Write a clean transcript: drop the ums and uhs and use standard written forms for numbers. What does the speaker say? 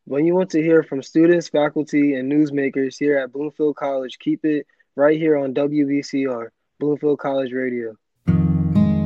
When you want to hear from students, faculty, and newsmakers here at Bloomfield College, keep it right here on WBCR, Bloomfield College Radio.